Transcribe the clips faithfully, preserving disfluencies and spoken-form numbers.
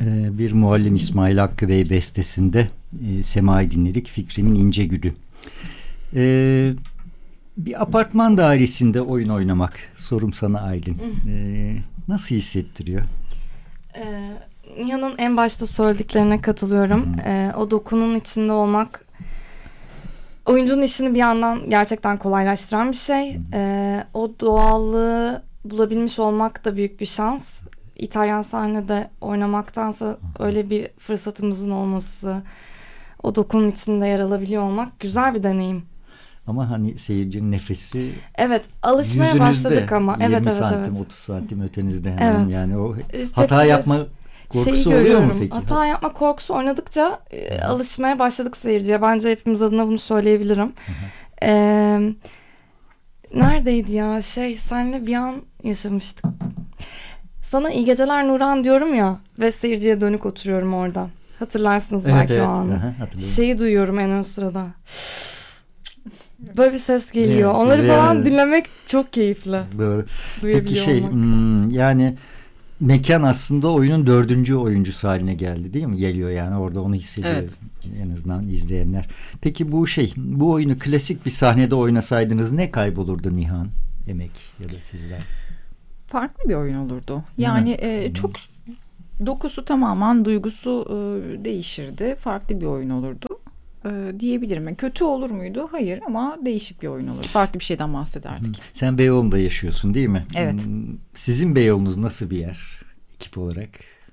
Ee, bir Muallim İsmail Hakkı Bey bestesinde e, Sema'yı dinledik. Fikrimin İnce Gülü. Ee, bir apartman dairesinde oyun oynamak. Sorum sana Aylin. Ee, nasıl hissettiriyor? Ee, Nihan'ın en başta söylediklerine katılıyorum. Ee, o dokunun içinde olmak oyuncunun işini bir yandan gerçekten kolaylaştıran bir şey. Ee, o doğallığı bulabilmiş olmak da büyük bir şans. İtalyan sahnede oynamaktansa öyle bir fırsatımızın olması, o dokunun içinde yer alabiliyor olmak güzel bir deneyim. Ama hani seyircinin nefesi Evet, alışmaya başladık ama. Evet, yirmi evet, santim, evet. otuz santim ötenizde hemen. Evet. Yani o İşte hata yapma korkusu oluyor mu peki? Hata yapma korkusu oynadıkça e, alışmaya başladık seyirciye. Bence hepimiz adına bunu söyleyebilirim. Ee, neredeydi ya? Şey, senle bir an yaşamıştık. Sana iyi geceler Nuran diyorum ya ve seyirciye dönük oturuyorum orada. Hatırlarsınız Evet, belki evet. o anı. Aha, Şeyi duyuyorum en o sırada. Böyle bir ses geliyor. Evet, Onları güzel. falan dinlemek çok keyifli. Doğru. Peki Duyabiliyor şey olmak. hmm, yani mekan aslında oyunun dördüncü oyuncusu haline geldi değil mi? Geliyor yani orada onu hissediyor. Evet. En azından izleyenler. Peki bu şey bu oyunu klasik bir sahnede oynasaydınız ne kaybolurdu Nihan, Emek ya da sizler? Farklı bir oyun olurdu. Yani e, çok dokusu tamamen duygusu e, değişirdi. Farklı bir oyun olurdu e, diyebilirim. Yani kötü olur muydu? Hayır, ama değişik bir oyun olurdu. Farklı bir şeyden bahsederdik. Sen Beyoğlu'nda yaşıyorsun değil mi? Evet. Hmm, sizin Beyoğlu'nuz nasıl bir yer ekip olarak?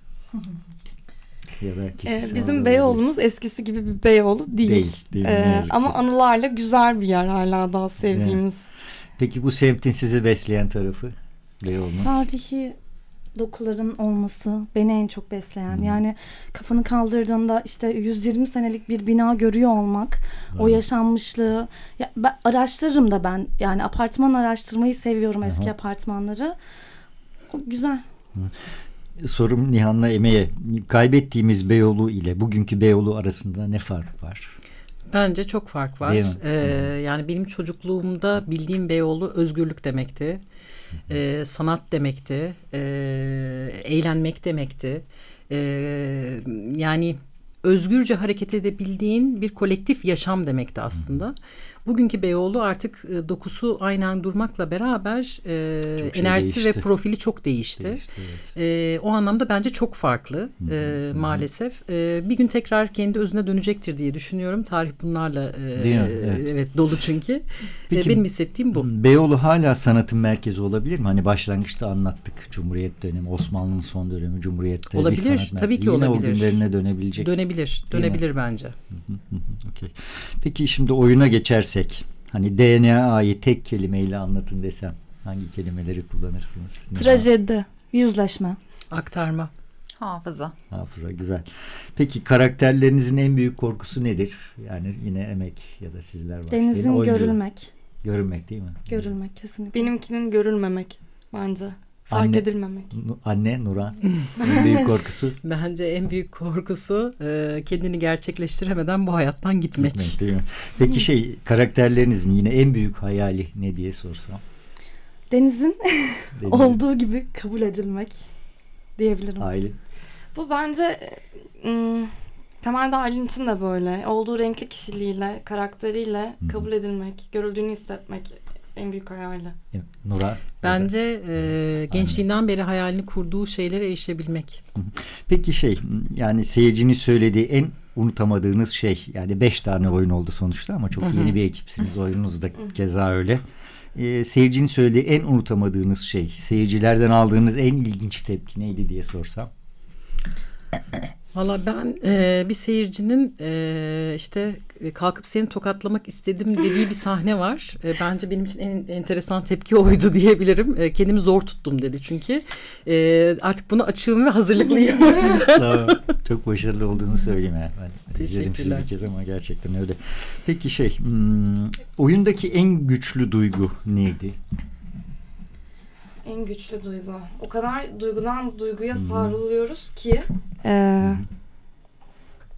Ya da Ee, kişisel bizim olarak? Beyoğlu'muz eskisi gibi bir Beyoğlu değil. Değil, değil mi? Ee, Ne yazık ama ki. anılarla güzel bir yer, hala daha sevdiğimiz. Peki bu semtin sizi besleyen tarafı Beyoğlu'nun? Tarihi dokuların olması beni en çok besleyen. Hmm. Yani kafanı kaldırdığında işte yüz yirmi senelik bir bina görüyor olmak, o Evet. yaşanmışlığı. Ya ben araştırırım da ben. Yani apartman araştırmayı seviyorum, eski Aha. apartmanları. O güzel. Sorum Nihan'la Eme'ye. Kaybettiğimiz Beyoğlu ile bugünkü Beyoğlu arasında ne fark var? Bence çok fark var. Değil mi? Ee, yani benim çocukluğumda bildiğim Beyoğlu özgürlük demekti. Ee, sanat demekti. Ee, eğlenmek demekti. Ee, yani özgürce hareket edebildiğin bir kolektif yaşam demekti aslında. Bugünkü Beyoğlu artık e, dokusu aynen durmakla beraber e, Çok şey enerjisi değişti. ve profili çok değişti. Değişti, evet. E, o anlamda bence çok farklı e, maalesef. E, bir gün tekrar kendi özüne dönecektir diye düşünüyorum. Tarih bunlarla e, Değil mi? Evet. evet, dolu çünkü. Peki, e, benim hissettiğim bu. Beyoğlu hala sanatın merkezi olabilir mi? Hani başlangıçta anlattık. Cumhuriyet dönemi, Osmanlı'nın son dönemi, Cumhuriyet'te bir Olabilir, sanat merkezi. tabii ki Yine olabilir. o günlerine dönebilecek. Dönebilir, Değil mi? dönebilir bence. Okay. Peki şimdi oyuna geçersek, hani D N A'yı tek kelimeyle anlatın desem hangi kelimeleri kullanırsınız? Nihan? Trajedi. Yüzleşme. Aktarma. Hafıza. Hafıza, güzel. Peki karakterlerinizin en büyük korkusu nedir? Yani yine Emek ya da sizler var. Denizin Oyuncu- görülmek. Görünmek değil mi? Görülmek kesinlikle. Benimkinin görülmemek bence. Fark Anne- edilmemek. Nu- Anne Nuran en büyük korkusu Bence en büyük korkusu e, kendini gerçekleştiremeden bu hayattan gitmek. gitmek değil mi? Peki şey karakterlerinizin yine en büyük hayali ne diye sorsam? Denizin Deniz- olduğu gibi kabul edilmek diyebilirim. Aile. Bu bence ım, temelde Aylin için de böyle. Olduğu renkli kişiliğiyle, karakteriyle Hı. kabul edilmek, görüldüğünü hissetmek en büyük hayali. Nuran. Bence e, gençliğinden beri hayalini kurduğu şeylere erişebilmek. Peki şey yani seyircinin söylediği en unutamadığınız şey yani beş tane oyun oldu sonuçta ama çok Hı hı. yeni bir ekipsiniz, oyununuz da keza öyle. Ee, seyircinin söylediği en unutamadığınız şey, seyircilerden aldığınız en ilginç tepki neydi diye sorsam? Valla ben e, bir seyircinin e, işte e, kalkıp seni tokatlamak istedim dediği bir sahne var. E, bence benim için en enteresan tepki oydu diyebilirim. E, kendimi zor tuttum dedi çünkü. E, artık bunu açığım ve hazırlıklıyım. Tamam. Çok başarılı olduğunu söyleyeyim yani. Ben izledim sizi Teşekkürler. bir kez ama gerçekten öyle. Peki şey hmm, oyundaki en güçlü duygu neydi? En güçlü duygu. O kadar duygudan duyguya savruluyoruz ki. Ee,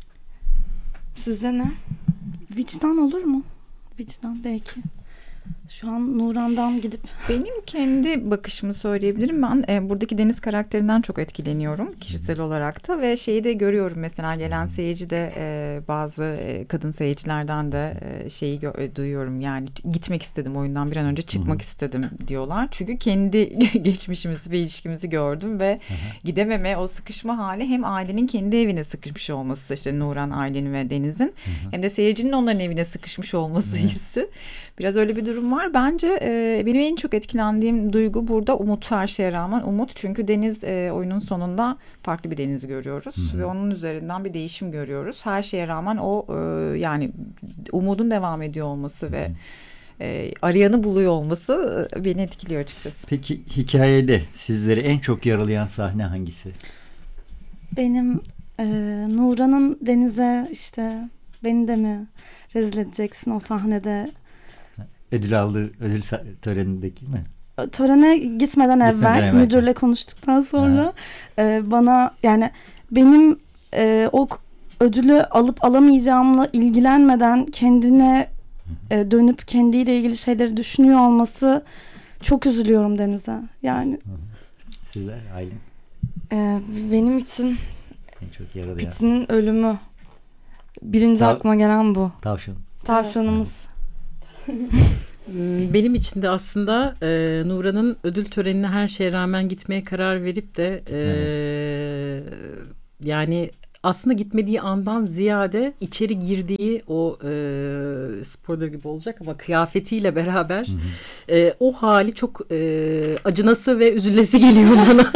sizce ne? Vicdan olur mu? Vicdan belki. Şu an Nuran'dan gidip Benim kendi bakışımı söyleyebilirim. Ben e, buradaki Deniz karakterinden çok etkileniyorum kişisel olarak da ve şeyi de görüyorum mesela gelen seyirci de e, bazı e, kadın seyircilerden de e, şeyi gö- e, duyuyorum yani gitmek istedim oyundan bir an önce çıkmak Hı-hı. istedim diyorlar. Çünkü kendi geçmişimizi ve ilişkimizi gördüm ve Hı-hı. gidememe o sıkışma hali hem ailenin kendi evine sıkışmış olması işte Nuran, Aylin ve Deniz'in Hı-hı. hem de seyircinin onların evine sıkışmış olması Evet. hissi. Biraz öyle bir durum var. Bence e, benim en çok etkilendiğim duygu burada Umut her şeye rağmen. Umut çünkü Deniz e, oyunun sonunda farklı bir Deniz görüyoruz. Hı hı. Ve onun üzerinden bir değişim görüyoruz. Her şeye rağmen o e, yani umudun devam ediyor olması ve e, arayanı buluyor olması e, beni etkiliyor açıkçası. Peki hikayede sizleri en çok yaralayan sahne hangisi? benim e, Nuran'ın Deniz'e işte beni de mi rezil edeceksin o sahnede Ödül aldığı ödül sa- törenindeki mi? törene gitmeden evvel evvel. müdürle konuştuktan sonra e, bana yani benim e, o k- ödülü alıp alamayacağımla ilgilenmeden kendine e, dönüp kendiyle ilgili şeyleri düşünüyor olması çok üzülüyorum Deniz'e. Yani Sizler Aylin Ee, benim için en çok yaralayan Pitinin ölümü. Birinci Tav- aklıma gelen bu. tavşan. Tavşanımız. Hmm, Benim için de aslında e, Nuran'ın ödül törenine her şeye rağmen gitmeye karar verip de e, yani aslında gitmediği andan ziyade içeri girdiği o e, spoiler gibi olacak ama kıyafetiyle beraber Hı hı. e, o hali çok e, acınası ve üzülesi geliyor bana.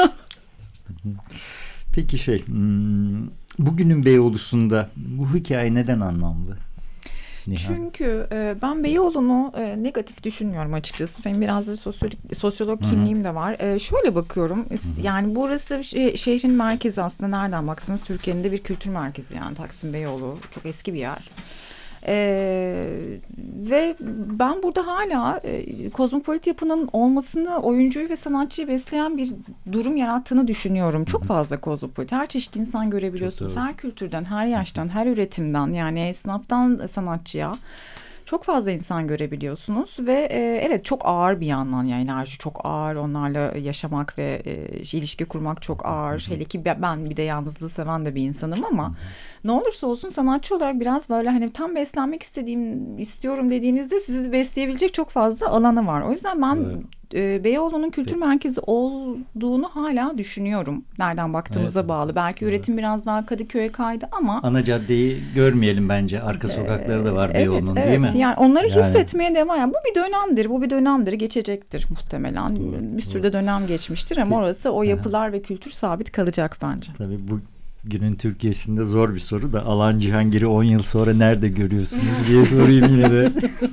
Peki şey hmm, bugünün Beyoğlu'sunda bu hikaye neden anlamlı? Nihal? Çünkü e, ben Beyoğlu'nu e, negatif düşünmüyorum açıkçası. Benim biraz da sosyolog, sosyolog Hı hı. kimliğim de var. E, şöyle bakıyorum. hı. Yani burası şe- şehrin merkezi aslında nereden baksanız Türkiye'nin de bir kültür merkezi yani Taksim Beyoğlu. Çok eski bir yer. Ee, ve ben burada hala e, kozmopolit yapının olmasını oyuncuyu ve sanatçıyı besleyen bir durum yarattığını düşünüyorum. Çok fazla kozmopolit. Her çeşit insan görebiliyorsunuz. Çok doğru. Her kültürden, her yaştan, her üretimden yani esnaftan sanatçıya. Çok fazla insan görebiliyorsunuz ve e, evet çok ağır bir yandan yani enerji çok ağır onlarla yaşamak ve e, ilişki kurmak çok ağır. Hele ki ben bir de yalnızlığı seven de bir insanım ama ne olursa olsun sanatçı olarak biraz böyle hani tam beslenmek istediğim istiyorum dediğinizde sizi besleyebilecek çok fazla alanı var. O yüzden ben Evet. e, Beyoğlu'nun kültür merkezi olduğunu hala düşünüyorum. Nereden baktığımıza Evet. bağlı. Belki üretim biraz daha Kadıköy'e kaydı ama Ana caddeyi görmeyelim bence. Arka sokakları da var Beyoğlu'nun evet, değil mi? Yani onları Yani. hissetmeye devam. Yani bu bir dönemdir. Bu bir dönemdir. Geçecektir muhtemelen. Doğru, bir sürü doğru. de dönem geçmiştir ama Pe- orası o Aha. yapılar ve kültür sabit kalacak bence. Tabii bu günün Türkiye'sinde zor bir soru da Alan Cihangir'i on yıl sonra nerede görüyorsunuz diye sorayım yine de.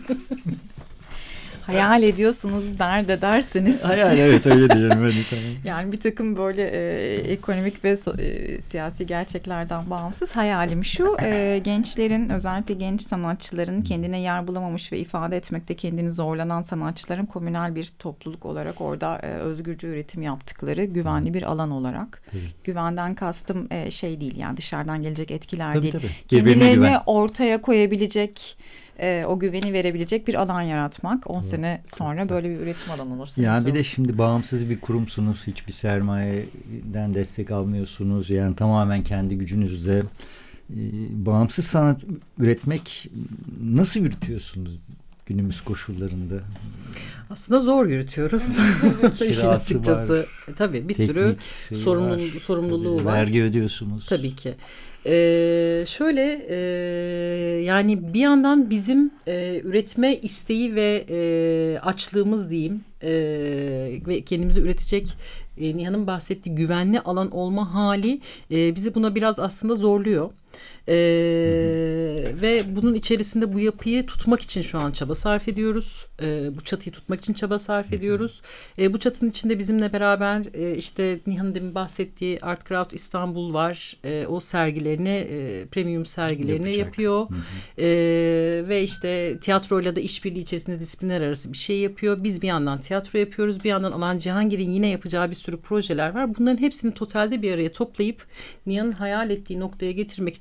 Hayal ediyorsunuz nerede dersiniz. Hayal evet öyle diyelim. Hadi, tamam. Yani bir takım böyle e, ekonomik ve so- e, siyasi gerçeklerden bağımsız hayalim şu. E, gençlerin özellikle genç sanatçıların kendine yer bulamamış ve ifade etmekte kendini zorlanan sanatçıların komünel bir topluluk olarak orada e, özgürce üretim yaptıkları güvenli bir alan olarak. Tabii. Güvenden kastım e, şey değil yani dışarıdan gelecek etkiler Tabii değil. tabii. Birbirine Kendilerini güven. ortaya koyabilecek e, o güveni verebilecek bir alan yaratmak. on sene sonra böyle bir üretim alanı olursa. Yani güzel bir de olur. şimdi bağımsız bir kurumsunuz. Hiçbir sermayeden destek almıyorsunuz. Yani tamamen kendi gücünüzle e, bağımsız sanat üretmek nasıl yürütüyorsunuz günümüz koşullarında? Aslında zor yürütüyoruz. İşin Kirası açıkçası. var. E, Tabii bir Teknik sürü şey sorumluluğu- var. sorumluluğu Tabii, var. Vergi ödüyorsunuz. Tabii ki. Ee, şöyle e, yani bir yandan bizim e, üretme isteği ve e, açlığımız diyeyim e, ve kendimizi üretecek e, Nihan'ın bahsettiği güvenli alan olma hali e, bizi buna biraz aslında zorluyor. Ee, ve bunun içerisinde bu yapıyı tutmak için şu an çaba sarf ediyoruz. Ee, bu çatıyı tutmak için çaba sarf ediyoruz. Ee, bu çatının içinde bizimle beraber e, işte Nihan'ın demin bahsettiği Art Crowd İstanbul var. Ee, o sergilerini, e, premium sergilerini Yapacak. yapıyor. Hı hı. Ee, ve işte tiyatroyla da işbirliği içerisinde disiplinler arası bir şey yapıyor. Biz bir yandan tiyatro yapıyoruz. Bir yandan Alan Cihangir'in yine yapacağı bir sürü projeler var. Bunların hepsini totalde bir araya toplayıp Nihan'ın hayal ettiği noktaya getirmek için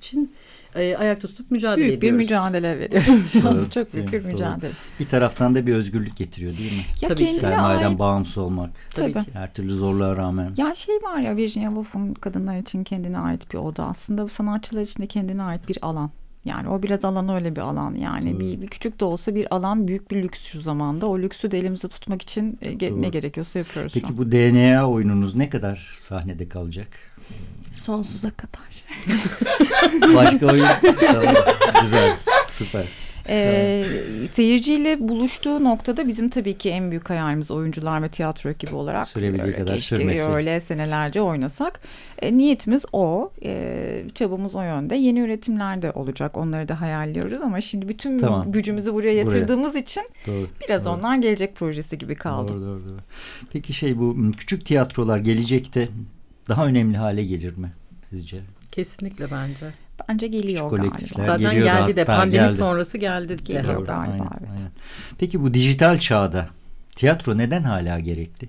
için e, ayakta tutup mücadele Büyük ediyoruz. bir mücadele veriyoruz şu an. Doğru, Çok büyük bir değil mi? mücadele. Bir taraftan da bir özgürlük getiriyor değil mi? Ya Tabii, kendine Sermayeden ait- bağımsız olmak. Tabii Tabii. ki. Her türlü zorluğa rağmen. Ya şey var ya, Virginia Woolf'un kadınlar için kendine ait bir oda. Aslında bu sanatçılar için de kendine ait bir alan. Yani o biraz alan, öyle bir alan. Yani Doğru. bir, bir küçük de olsa bir alan, büyük bir lüks şu zamanda. O lüksü de elimizde tutmak için e, ge- Doğru. ne gerekiyorsa yapıyoruz şu an. Peki bu D N A oyununuz ne kadar sahnede kalacak? Sonsuza kadar. Başka oyun? Tamam, güzel, süper. Ee, seyirciyle buluştuğu noktada bizim tabii ki en büyük hayalimiz oyuncular ve tiyatro ekibi olarak. Sürebildiği öyle kadar keşke sürmesi. öyle senelerce oynasak. E, niyetimiz o. E, çabamız o yönde. Yeni üretimler de olacak. Onları da hayalliyoruz ama şimdi bütün Tamam. gücümüzü buraya yatırdığımız için Doğru. biraz doğru. onlar gelecek projesi gibi kaldı. Doğru, doğru, doğru. Peki şey, bu küçük tiyatrolar gelecekte daha önemli hale gelir mi sizce? Kesinlikle bence. Bence geliyor Küçük galiba. kolektifler. Zaten geliyordu geldi de hatta, pandemi geldi. sonrası geldi. Geliyor. de. Doğru, galiba, aynen, evet. aynen. Peki bu dijital çağda tiyatro neden hala gerekli?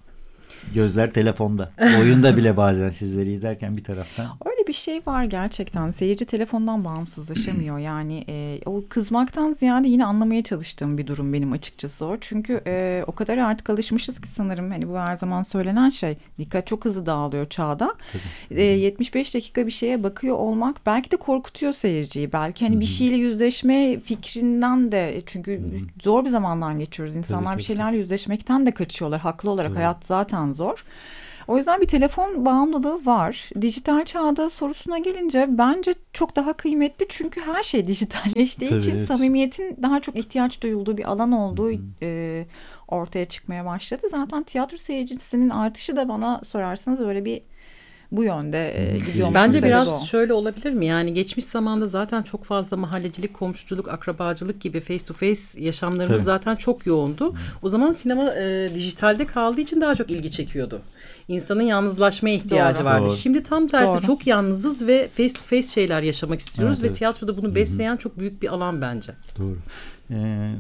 Gözler telefonda. Oyunda bile bazen sizleri izlerken bir taraftan. Öyle bir şey var gerçekten. Seyirci telefondan bağımsızlaşamıyor. Yani e, o kızmaktan ziyade yine anlamaya çalıştığım bir durum benim açıkçası o. Çünkü e, o kadar artık alışmışız ki sanırım, hani bu her zaman söylenen şey. Dikkat çok hızlı dağılıyor çağda. E, yetmiş beş dakika bir şeye bakıyor olmak belki de korkutuyor seyirciyi. Belki hani bir şeyle yüzleşme fikrinden de, çünkü zor bir zamandan geçiyoruz. İnsanlar tabii, bir şeylerle yüzleşmekten de kaçıyorlar. Haklı olarak, Tabii. hayat zaten zor. O yüzden bir telefon bağımlılığı var. Dijital çağda sorusuna gelince bence çok daha kıymetli. Çünkü her şey dijitalleştiği Tabii, için evet. samimiyetin daha çok ihtiyaç duyulduğu bir alan olduğu e, ortaya çıkmaya başladı. Zaten tiyatro seyircisinin artışı da bana sorarsanız öyle bir bu yönde e, gidiyor. Bence sebebi biraz o. şöyle olabilir mi? Yani geçmiş zamanda zaten çok fazla mahallecilik, komşuculuk, akrabacılık gibi face to face yaşamlarımız Tabii. zaten çok yoğundu. O zaman sinema e, dijitalde kaldığı için daha çok ilgi çekiyordu. İnsanın yalnızlaşmaya ihtiyacı Doğru. vardı. Doğru. Şimdi tam tersi, Doğru. çok yalnızız ve face to face şeyler yaşamak istiyoruz Evet, ve evet. tiyatroda bunu besleyen çok büyük bir alan bence. Doğru. Ee,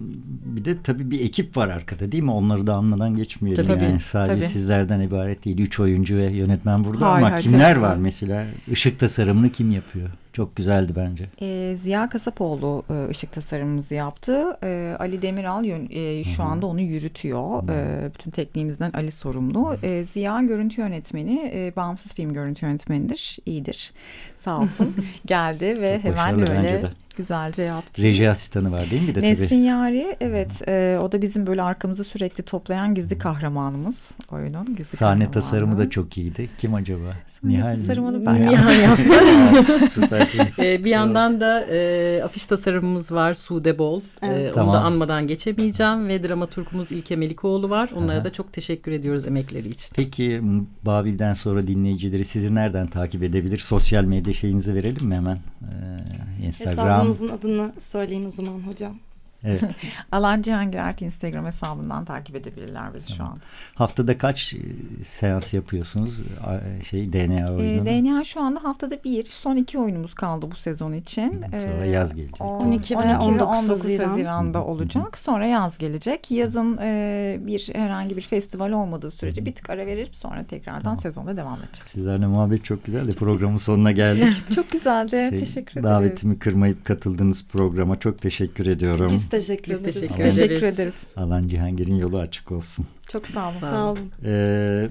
bir de tabii bir ekip var arkada değil mi? Onları da anmadan geçmeyelim. Tabii, yani sadece tabii. sizlerden ibaret değil. Üç oyuncu ve yönetmen burada Hayır, ama hayır, kimler tabii. var mesela? Işık tasarımını kim yapıyor? Çok güzeldi bence. E, Ziya Kasapoğlu e, ışık tasarımımızı yaptı. E, Ali Demiral yön- e, şu anda onu yürütüyor. E, bütün tekniğimizden Ali sorumlu. E, Ziya görüntü yönetmeni, e, bağımsız film görüntü yönetmenidir. İyidir. Sağ olsun. Geldi ve Çok hemen başarılı bence böyle de. güzelce yaptı. Reji asistanı var değil mi? Bir de Nesrin tabii. Yari, evet, e, o da bizim böyle arkamızı sürekli toplayan gizli kahramanımız oyunun. Gizli Sahne kahramanı. tasarımı da çok iyiydi. Kim acaba? Sahne Nihal mi? tasarımını ben Nihal yaptım. yaptı. Süpersiniz. Ee, bir yandan da e, afiş tasarımımız var, Sude Bol. Evet. Ee, Onu Tamam. da anmadan geçemeyeceğim ve dramaturgumuz İlke Melikoğlu var. Onlara Aha. da çok teşekkür ediyoruz emekleri için. Peki Babil'den sonra dinleyicileri sizi nereden takip edebilir? Sosyal medya şeyinizi verelim mi hemen? Ee, Instagram. Hesabımızın adını söyleyin o zaman hocam. Evet. Alan Cihangir Art Instagram hesabından takip edebilirler bizi şu an. Haftada kaç e, seans yapıyorsunuz? A- Şey D N A E, oyunu. D N A şu anda haftada bir, son iki oyunumuz kaldı bu sezon için. Hı, sonra E, yaz gelecek. on iki On iki ve ve on dokuz on dokuz Haziran. Haziran'da olacak. Sonra yaz gelecek. Yazın e, bir herhangi bir festival olmadığı sürece bir tık ara verip sonra tekrardan Tamam. sezonda devam edeceğiz. Sizlerle muhabbet çok güzeldi. Programın sonuna geldik. Çok güzeldi. Şey, teşekkür ederiz. Davetimi kırmayıp katıldığınız programa çok teşekkür ediyorum. Biz teşekkür Biz ederiz. teşekkür Biz teşekkür ederiz. ederiz. Alan Cihangir'in yolu açık olsun. Çok sağ olun. Sağ olun. Ee,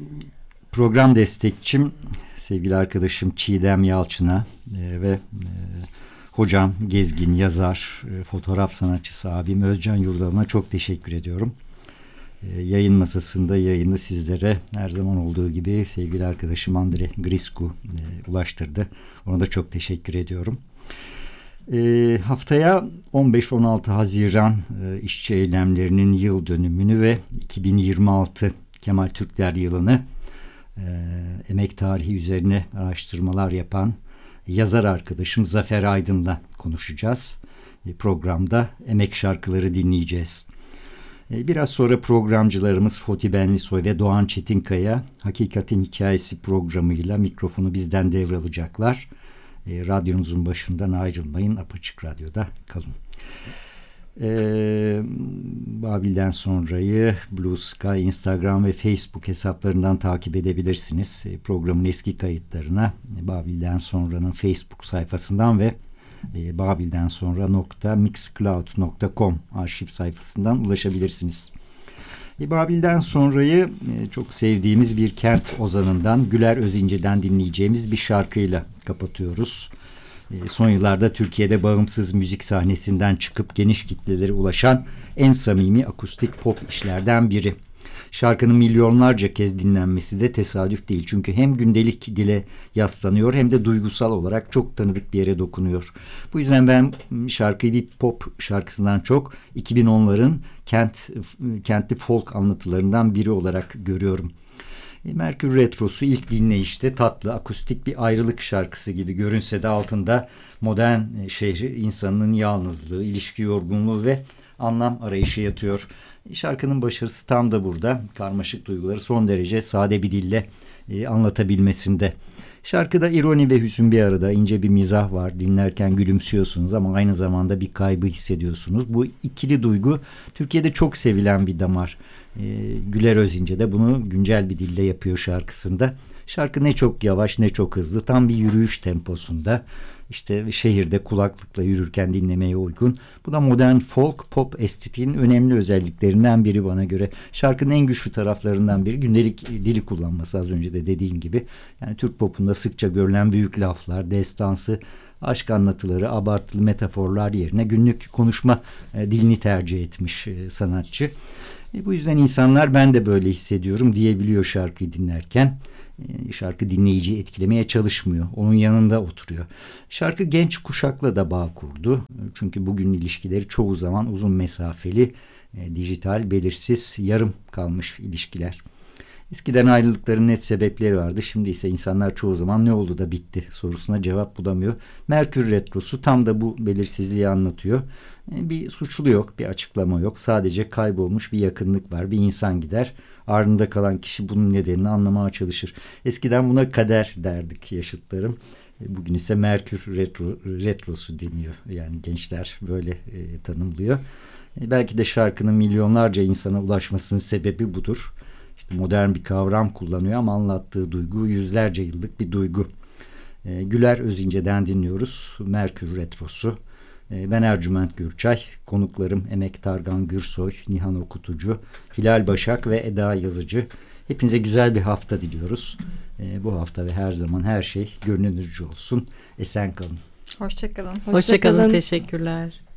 program destekçim sevgili arkadaşım Çiğdem Yalçın'a e, ve e, hocam Gezgin, yazar, e, fotoğraf sanatçısı abim Özcan Yurdal'ına çok teşekkür ediyorum. E, yayın masasında yayını sizlere her zaman olduğu gibi sevgili arkadaşım Andre Griscu e, ulaştırdı. Ona da çok teşekkür ediyorum. E, haftaya on beş on altı Haziran e, işçi eylemlerinin yıl dönümünü ve iki bin yirmi altı Kemal Türkler yılını e, emek tarihi üzerine araştırmalar yapan yazar arkadaşım Zafer Aydın'la konuşacağız. E, programda emek şarkıları dinleyeceğiz. E, biraz sonra programcılarımız Foti Benlisoy ve Doğan Çetinkaya Hakikatin Hikayesi programıyla mikrofonu bizden devralacaklar. E, radyonuzun başından ayrılmayın. Apaçık Radyo'da kalın. Ee, Babil'den sonrayı Blue Sky, Instagram ve Facebook hesaplarından takip edebilirsiniz. E, programın eski kayıtlarına e, Babil'den sonranın Facebook sayfasından ve e, babilden sonra nokta mixcloud nokta com arşiv sayfasından ulaşabilirsiniz. E, Babil'den sonrayı e, çok sevdiğimiz bir kent ozanından Güler Özince'den dinleyeceğimiz bir şarkıyla kapatıyoruz. Son yıllarda Türkiye'de bağımsız müzik sahnesinden çıkıp geniş kitlelere ulaşan en samimi akustik pop işlerden biri. Şarkının milyonlarca kez dinlenmesi de tesadüf değil. Çünkü hem gündelik dile yaslanıyor hem de duygusal olarak çok tanıdık bir yere dokunuyor. Bu yüzden ben şarkıyı bir pop şarkısından çok iki bin onların kent, kentli folk anlatılarından biri olarak görüyorum. Merkür Retrosu ilk dinleyişte tatlı, akustik bir ayrılık şarkısı gibi görünse de altında modern şehri insanın yalnızlığı, ilişki yorgunluğu ve anlam arayışı yatıyor. Şarkının başarısı tam da burada. Karmaşık duyguları son derece sade bir dille e, anlatabilmesinde. Şarkıda ironi ve hüzün bir arada, ince bir mizah var. Dinlerken gülümsüyorsunuz ama aynı zamanda bir kaybı hissediyorsunuz. Bu ikili duygu Türkiye'de çok sevilen bir damar. E, Güler Özince de bunu güncel bir dille yapıyor şarkısında. Şarkı ne çok yavaş ne çok hızlı, tam bir yürüyüş temposunda. İşte şehirde kulaklıkla yürürken dinlemeye uygun. Bu da modern folk pop estetiğinin önemli özelliklerinden biri bana göre. Şarkının en güçlü taraflarından biri gündelik dili kullanması, az önce de dediğim gibi. Yani Türk popunda sıkça görülen büyük laflar, destansı, aşk anlatıları, abartılı metaforlar yerine günlük konuşma e, dilini tercih etmiş e, sanatçı. E, bu yüzden insanlar ben de böyle hissediyorum diyebiliyor şarkıyı dinlerken. E, şarkı dinleyiciyi etkilemeye çalışmıyor. Onun yanında oturuyor. Şarkı genç kuşakla da bağ kurdu. Çünkü bugün ilişkileri çoğu zaman uzun mesafeli, e, dijital, belirsiz, yarım kalmış ilişkiler. Eskiden ayrılıkların net sebepleri vardı. Şimdi ise insanlar çoğu zaman ne oldu da bitti sorusuna cevap bulamıyor. Merkür Retrosu tam da bu belirsizliği anlatıyor. Bir suçlu yok, bir açıklama yok. Sadece kaybolmuş bir yakınlık var. Bir insan gider. Ardında kalan kişi bunun nedenini anlamaya çalışır. Eskiden buna kader derdik yaşıtlarım. Bugün ise Merkür Retro, Retrosu deniyor. Yani gençler böyle e, tanımlıyor. E, belki de şarkının milyonlarca insana ulaşmasının sebebi budur. İşte modern bir kavram kullanıyor ama anlattığı duygu yüzlerce yıllık bir duygu. E, Güler Özince'den dinliyoruz. Merkür Retrosu. E, ben Ercüment Gürçay. Konuklarım Emek Targan Gürsoy, Nihan Okutucu, Hilal Başak ve Eda Yazıcı. Hepinize güzel bir hafta diliyoruz. E, bu hafta ve her zaman her şey gönlünüzce olsun. Esen kalın. Hoşçakalın. Hoşçakalın. Teşekkürler.